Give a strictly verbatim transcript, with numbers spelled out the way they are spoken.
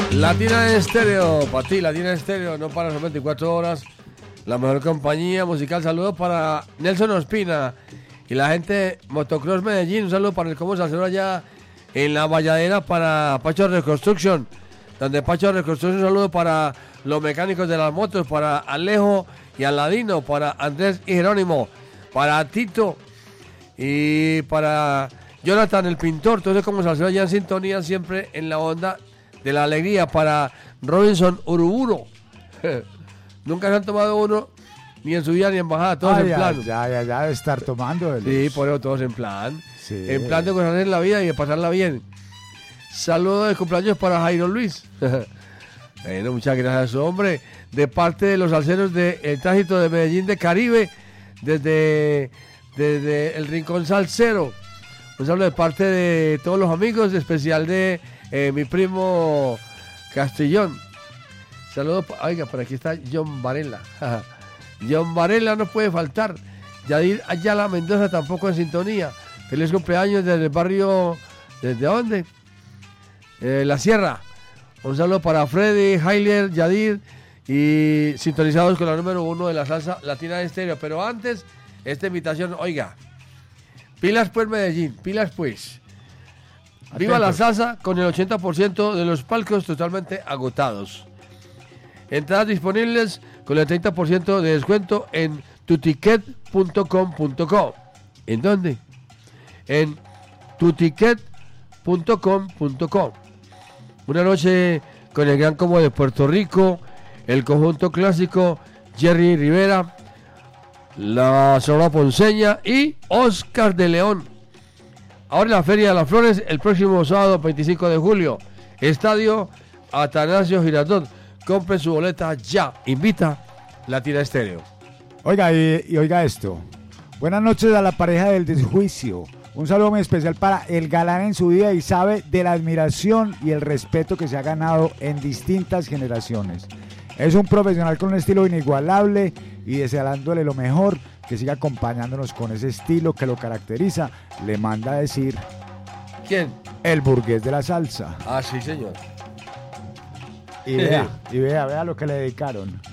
Latina Estéreo, para ti, Latina Estéreo, no para las veinticuatro horas. La mejor compañía musical. Saludos para Nelson Ospina y la gente de Motocross Medellín. Un saludo para el Como Salcero allá en la Valladera para Pacho Reconstruction. Donde Pacho Reconstruction, un saludo para los mecánicos de las motos, para Alejo y Aladino, para Andrés y Jerónimo, para Tito y para Jonathan el pintor. Entonces, Como Salcero allá en sintonía, siempre en la onda de la alegría, para Robinson Uruburo. Nunca se han tomado uno, ni en su vida ni en bajada, todos ah, en ya, plan. Ya, ya, ya debe estar tomando. El... Sí, por eso todos en plan. Sí. En plan de gozar en la vida y de pasarla bien. Saludos de cumpleaños para Jairo Luis. Bueno, muchas gracias, hombre. De parte de los salseros del Tránsito de Medellín de Caribe, desde, desde el Rincón Salsero. Un saludo de parte de todos los amigos, especial de eh, mi primo Castellón. Saludos, oiga, por aquí está John Varela. John Varela no puede faltar. Yadir Ayala Mendoza tampoco en sintonía. Feliz cumpleaños desde el barrio, ¿desde dónde? Eh, La Sierra. Un saludo para Freddy, Hailer, Yadir y sintonizados con la número uno de la salsa latina de estéreo. Pero antes, esta invitación, oiga, pilas pues Medellín, pilas pues. Viva la salsa con el ochenta por ciento de los palcos totalmente agotados. Entradas disponibles con el treinta por ciento de descuento en tuticket punto com punto co. ¿En dónde? En tuticket punto com punto co. Una noche con el Gran Combo de Puerto Rico, el conjunto clásico Jerry Rivera, la Sonora Ponceña y Oscar de León. Ahora en la Feria de las Flores, el próximo sábado veinticinco de julio, Estadio Atanasio Girardot. Compre su boleta ya. Invita Latina Estéreo. Oiga, y, y oiga esto. Buenas noches a la pareja del desjuicio. Un saludo muy especial para el galán en su vida y sabe de la admiración y el respeto que se ha ganado en distintas generaciones. Es un profesional con un estilo inigualable y deseándole lo mejor, que siga acompañándonos con ese estilo que lo caracteriza. Le manda a decir... ¿Quién? El burgués de la salsa. Ah, sí, señor. Y vea, y vea, vea lo que le dedicaron.